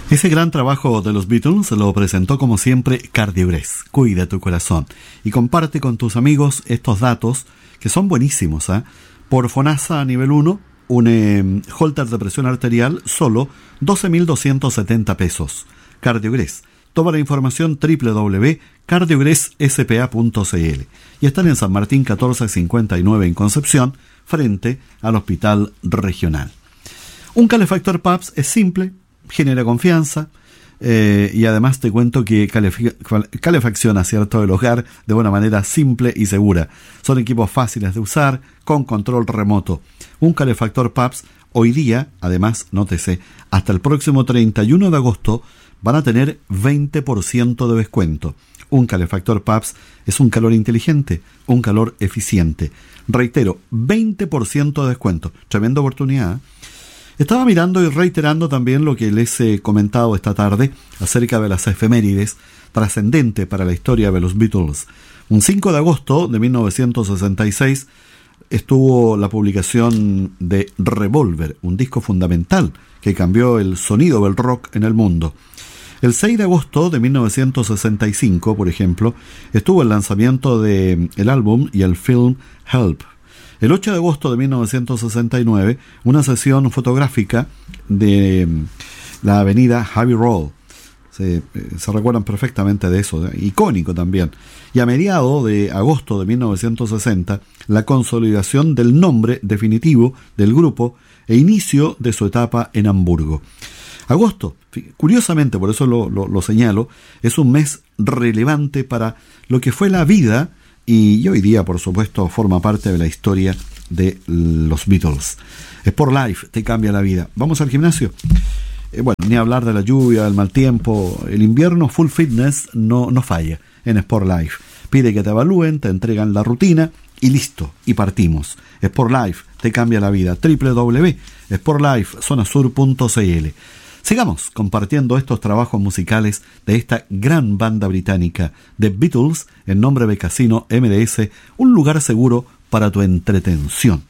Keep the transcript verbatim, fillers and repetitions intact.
Ese gran trabajo de los Beatles lo presentó como siempre Cardiogres. Cuida tu corazón y comparte con tus amigos estos datos que son buenísimos, ¿eh? Por FONASA a nivel uno, un eh, holter de presión arterial, solo doce mil doscientos setenta pesos. Cardiogres. Toda la información doble u doble u doble u punto cardiogres s p a punto c l. Y están en San Martín catorce cincuenta y nueve en Concepción, frente al Hospital Regional. Un calefactor P A P S es simple, genera confianza, eh, y además te cuento que calef- calefacciona, ¿cierto?, el hogar de una manera simple y segura. Son equipos fáciles de usar, con control remoto. Un calefactor P A P S hoy día, además, nótese, hasta el próximo treinta y uno de agosto van a tener veinte por ciento de descuento. Un calefactor P A P S es un calor inteligente, un calor eficiente. Reitero, veinte por ciento de descuento. Tremenda oportunidad, ¿eh? Estaba mirando y reiterando también lo que les he comentado esta tarde acerca de las efemérides trascendente para la historia de los Beatles. Un cinco de agosto de mil novecientos sesenta y seis estuvo la publicación de Revolver, un disco fundamental que cambió el sonido del rock en el mundo. El seis de agosto de mil novecientos sesenta y cinco, por ejemplo, estuvo el lanzamiento del álbum y el film Help. El ocho de agosto de mil novecientos sesenta y nueve, una sesión fotográfica de la avenida Abbey Road. Se, se recuerdan perfectamente de eso, ¿eh? Icónico también. Y a mediados de agosto de mil novecientos sesenta, la consolidación del nombre definitivo del grupo e inicio de su etapa en Hamburgo. Agosto, curiosamente, por eso lo, lo, lo señalo, es un mes relevante para lo que fue la vida y hoy día, por supuesto, forma parte de la historia de los Beatles. Sport Life te cambia la vida. ¿Vamos al gimnasio? Eh, bueno, ni hablar de la lluvia, del mal tiempo. El invierno full fitness no, no falla en Sport Life. Pide que te evalúen, te entregan la rutina y listo, y partimos. Sport Life te cambia la vida. doble u doble u doble u punto sport life zona sur punto c l. Sigamos compartiendo estos trabajos musicales de esta gran banda británica, The Beatles, en nombre de Casino M D S, un lugar seguro para tu entretención.